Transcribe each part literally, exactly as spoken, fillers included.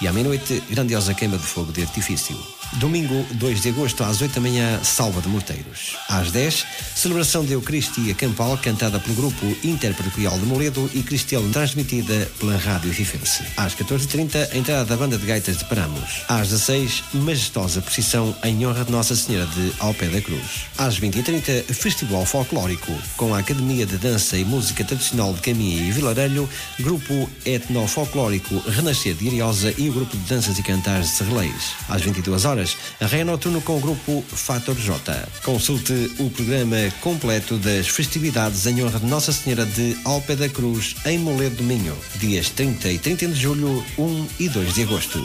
E à meia-noite, grandiosa queima de fogo de artifício. Domingo, dois de agosto, às oito da manhã, salva de morteiros. Às dez, celebração de Eucaristia Campal, cantada pelo grupo Interparoquial de Moledo e Cristelo, transmitida pela Rádio Rifense. Às catorze e trinta, a entrada da banda de gaitas de Paramos. Às dezasseis, majestosa procissão em honra de Nossa Senhora de Ao Pé da Cruz. Às vinte e trinta, festival folclórico, com a Academia de Dança e Música Tradicional de Caminha e Vilarelho, grupo etnofolclórico Renascer de Iriosa e o grupo de danças e cantares de Serreleiros. Às vinte e duas horas, a Raia Noturno com o grupo Fator J. Consulte o programa completo das festividades em honra de Nossa Senhora de Ao Pé da Cruz, em Moledo do Minho, dias trinta e trinta de julho, um e dois de agosto.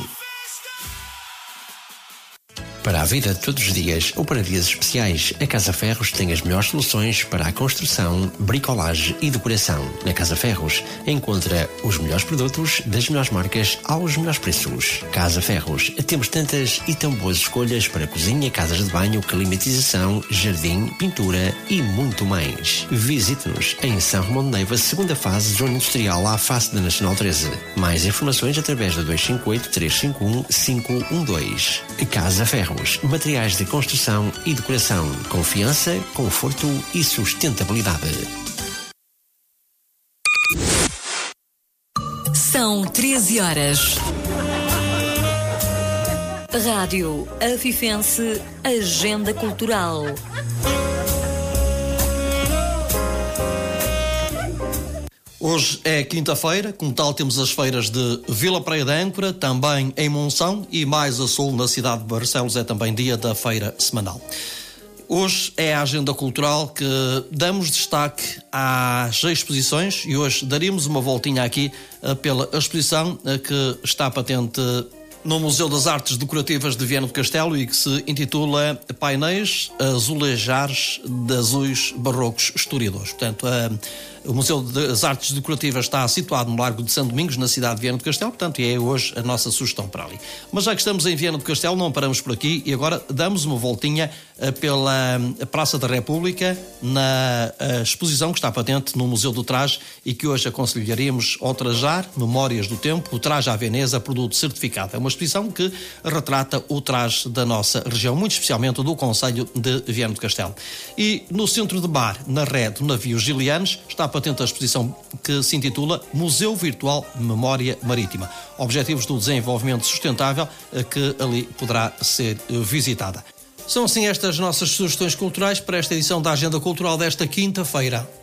Para a vida de todos os dias ou para dias especiais, a Casa Ferros tem as melhores soluções para a construção, bricolagem e decoração. Na Casa Ferros encontra os melhores produtos das melhores marcas aos melhores preços. Casa Ferros, temos tantas e tão boas escolhas para cozinha, casas de banho, climatização, jardim, pintura e muito mais. Visite-nos em São Romão de Neiva, segunda fase, zona industrial, à face da Nacional treze. Mais informações através do dois cinco oito, três cinco um, cinco um dois. Casa Ferros. Materiais de construção e decoração. Confiança, conforto e sustentabilidade. São treze horas. Rádio Afifense, Agenda Cultural. Hoje é quinta-feira, como tal temos as feiras de Vila Praia de Âncora, também em Monção e mais a sul na cidade de Barcelos é também dia da feira semanal. Hoje é a agenda cultural que damos destaque às exposições e hoje daríamos uma voltinha aqui pela exposição que está patente no Museu das Artes Decorativas de Viana do Castelo e que se intitula Painéis Azulejares de Azuis Barrocos Historiadores. Portanto, a O Museu das Artes Decorativas está situado no Largo de São Domingos, na cidade de Viana do Castelo, portanto é hoje a nossa sugestão para ali. Mas já que estamos em Viana do Castelo, não paramos por aqui e agora damos uma voltinha pela Praça da República, na exposição que está patente no Museu do Traje e que hoje aconselharíamos ao trajar, Memórias do Tempo, o traje à Veneza, produto certificado. É uma exposição que retrata o traje da nossa região, muito especialmente do concelho de Viana do Castelo. E no centro de bar, na rede, navios gilianos, está patente a exposição que se intitula Museu Virtual Memória Marítima. Objetivos do desenvolvimento sustentável que ali poderá ser visitada. São assim estas nossas sugestões culturais para esta edição da Agenda Cultural desta quinta-feira.